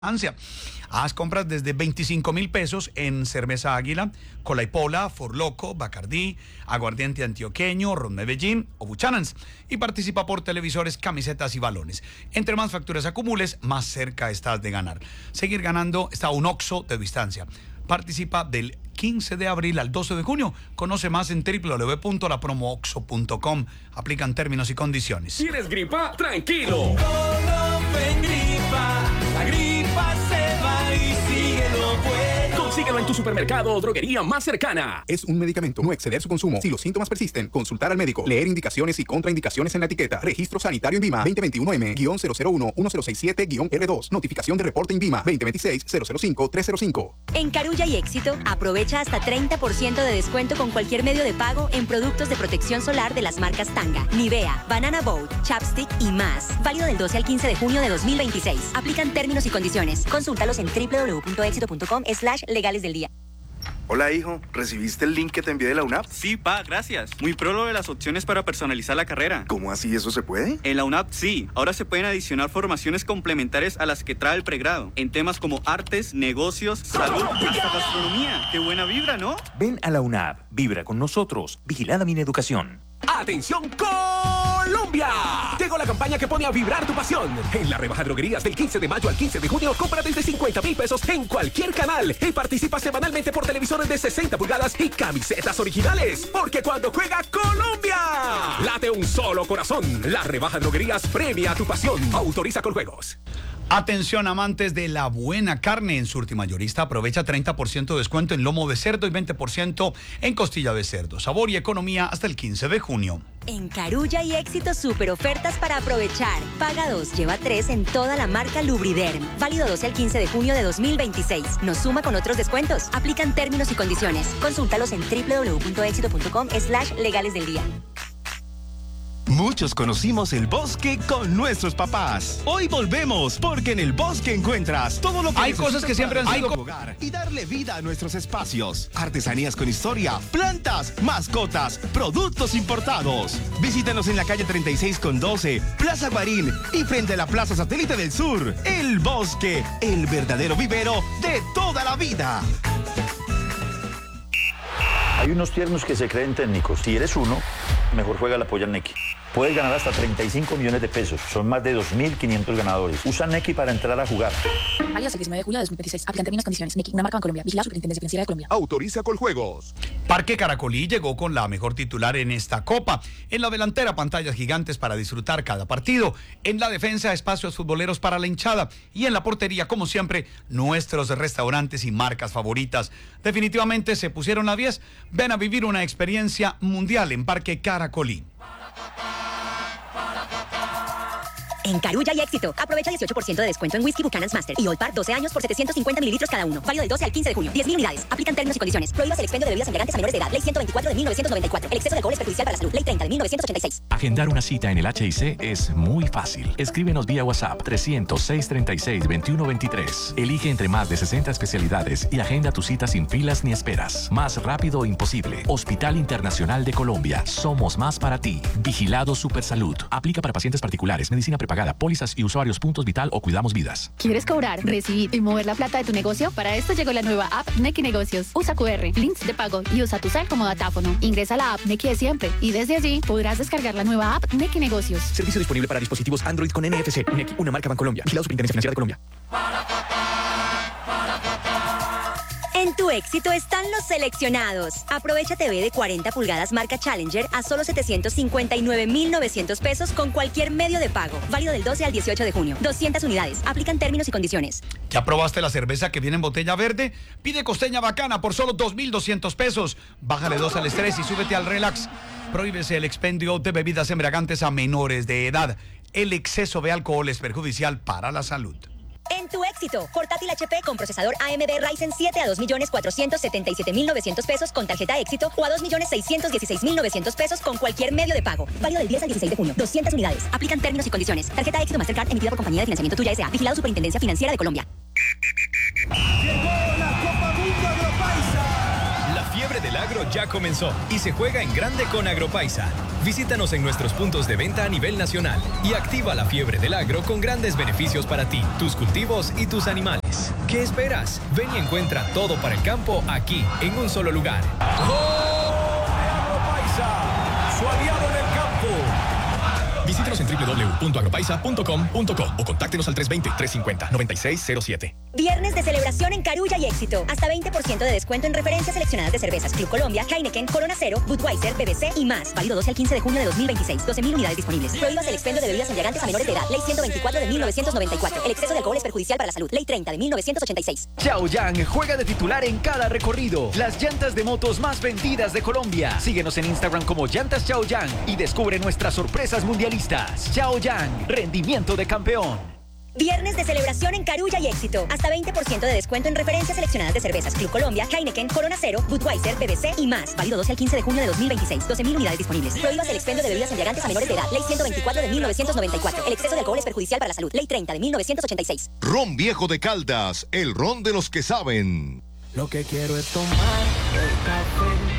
Haz compras desde 25.000 pesos en cerveza Águila, Cola y Pola, Forloco, Bacardí, Aguardiente Antioqueño, Ron Medellín o Buchanan's. Y participa por televisores, camisetas y balones. Entre más facturas acumules, más cerca estás de ganar. Seguir ganando está a un OXXO de distancia. Participa del 15 de abril al 12 de junio. Conoce más en www.lapromooxxo.com. Aplican términos y condiciones. ¿Tienes gripa? ¡Tranquilo! La gripa se va y síguelo pues. Consíguelo en tu supermercado o droguería más cercana. Es un medicamento, no exceder su consumo. Si los síntomas persisten, consultar al médico. Leer indicaciones y contraindicaciones en la etiqueta. Registro sanitario INVIMA 2021M-001-1067-R2. Notificación de reporte INVIMA 2026-005-305. En Carulla y Éxito, aprovecha hasta 30% de descuento con cualquier medio de pago en productos de protección solar de las marcas Tanga, Nivea, Banana Boat, Chapstick y más. Válido del 12 al 15 de junio de 2026. Aplican términos y condiciones. Consúltalos en www.exito.com/legales del día. Hola, hijo. ¿Recibiste el link que te envié de la UNAP? Sí, pa, gracias. Muy pro lo de las opciones para personalizar la carrera. ¿Cómo así? ¿Eso se puede? En la UNAP sí. Ahora se pueden adicionar formaciones complementarias a las que trae el pregrado. En temas como artes, negocios, salud, hasta gastronomía. ¡Qué buena vibra!, ¿no? Ven a la UNAP. Vibra con nosotros. Vigilada Mineducación. ¡Atención, Colombia! Llegó la campaña que pone a vibrar tu pasión. En la rebaja droguerías del 15 de mayo al 15 de junio, compra desde 50.000 pesos en cualquier canal y participa semanalmente por televisores de 60 pulgadas y camisetas originales. Porque cuando juega Colombia, late un solo corazón. La rebaja droguerías premia tu pasión. Autoriza con juegos. Atención, amantes de la buena carne. En Surti Mayorista aprovecha 30% de descuento en lomo de cerdo y 20% en costilla de cerdo. Sabor y economía hasta el 15 de junio. En Carulla y Éxito, super ofertas para aprovechar. Paga 2, lleva 3 en toda la marca Lubriderm. Válido 12 al 15 de junio de 2026. Nos suma con otros descuentos. Aplican términos y condiciones. Consúltalos en www.exito.com/legales del día. Muchos conocimos el bosque con nuestros papás. Hoy volvemos, porque en el bosque encuentras todo lo que hay cosas que siempre han sido hogar y darle vida a nuestros espacios. Artesanías con historia, plantas, mascotas, productos importados. Visítanos en la calle 36 con 12, Plaza Guarín y frente a la Plaza Satélite del Sur. El bosque, el verdadero vivero de toda la vida. Hay unos tiernos que se creen técnicos. Si eres uno, mejor juega la polla al Nequi. Puedes ganar hasta 35 millones de pesos. Son más de 2.500 ganadores. Usa Nequi para entrar a jugar. Válido hasta el 19 de julio de 2026. Aplican términos y condiciones. Nequi, una marca Bancolombia. Vigilado Superintendencia Financiera de Colombia. Autoriza Coljuegos. Parque Caracolí llegó con la mejor titular en esta Copa. En la delantera, pantallas gigantes para disfrutar cada partido. En la defensa, espacios futboleros para la hinchada. Y en la portería, como siempre, nuestros restaurantes y marcas favoritas. Definitivamente se pusieron a 10. Ven a vivir una experiencia mundial en Parque Caracolí. En Carulla y Éxito, aprovecha 18% de descuento en whisky Buchanan's Master y Old Parr 12 años por 750 mililitros cada uno. Válido del 12 al 15 de junio. 10.000 unidades. Aplican términos y condiciones. Prohíbas el expendio de bebidas embriagantes a menores de edad. Ley 124 de 1994. El exceso de alcohol es perjudicial para la salud. Ley 30 de 1986. Agendar una cita en el HIC es muy fácil. Escríbenos vía WhatsApp 300-636-2123. Elige entre más de 60 especialidades y agenda tu cita sin filas ni esperas. Más rápido e imposible. Hospital Internacional de Colombia. Somos más para ti. Vigilado Supersalud. Aplica para pacientes particulares, medicina prepagada, pólizas y usuarios puntos vital o cuidamos vidas. ¿Quieres cobrar, recibir y mover la plata de tu negocio? Para esto llegó la nueva app Nequi Negocios. Usa QR, links de pago y usa tu cel como datáfono. Ingresa a la app Nequi de siempre y desde allí podrás descargar la nueva app Nequi Negocios. Servicio disponible para dispositivos Android con NFC. Nequi, una marca Bancolombia. Vigilado Superintendencia Financiera de Colombia. En tu Éxito están los seleccionados. Aprovecha TV de 40 pulgadas marca Challenger a solo 759.900 pesos con cualquier medio de pago. Válido del 12 al 18 de junio. 200 unidades. Aplican términos y condiciones. ¿Ya probaste la cerveza que viene en botella verde? Pide Costeña Bacana por solo 2.200 pesos. Bájale 2 al estrés y súbete al relax. Prohíbese el expendio de bebidas embriagantes a menores de edad. El exceso de alcohol es perjudicial para la salud. En tu Éxito, portátil HP con procesador AMD Ryzen 7 a 2.477.900 pesos con tarjeta Éxito o a 2.616.900 pesos con cualquier medio de pago. Válido del 10 al 16 de junio. 200 unidades. Aplican términos y condiciones. Tarjeta Éxito Mastercard emitida por Compañía de Financiamiento Tuya S.A. Vigilado Superintendencia Financiera de Colombia. Llegó la Copa Mundo Agropaisa. La fiebre del del agro ya comenzó y se juega en grande con Agropaisa. Visítanos en nuestros puntos de venta a nivel nacional y activa la fiebre del agro con grandes beneficios para ti, tus cultivos y tus animales. ¿Qué esperas? Ven y encuentra todo para el campo aquí, en un solo lugar. Agropaisa, su aliado en el campo. Visítanos en www.agropaisa.com.co o contáctenos al 320-350-9607. Viernes de celebración en Carulla y Éxito. Hasta 20% de descuento en referencias seleccionadas de cervezas Club Colombia, Heineken, Corona Cero, Budweiser, BBC y más. Válido 12 al 15 de junio de 2026. 12.000 unidades disponibles. Prohíbas el expendio de bebidas embriagantes a menores de edad. Ley 124 de 1994. El exceso de alcohol es perjudicial para la salud. Ley 30 de 1986. Chaoyang juega de titular en cada recorrido. Las llantas de motos más vendidas de Colombia. Síguenos en Instagram como Llantas Chaoyang y descubre nuestras sorpresas mundialistas. Chaoyang, rendimiento de campeón. Viernes de celebración en Carulla y Éxito. Hasta 20% de descuento en referencias seleccionadas de cervezas Club Colombia, Heineken, Corona Cero, Budweiser, BBC y más. Válido 12 al 15 de junio de 2026. 12.000 unidades disponibles. Prohíbas el expendio de bebidas embriagantes a menores de edad. Ley 124 de 1994. El exceso de alcohol es perjudicial para la salud. Ley 30 de 1986. Ron Viejo de Caldas, el ron de los que saben. Lo que quiero es tomar el café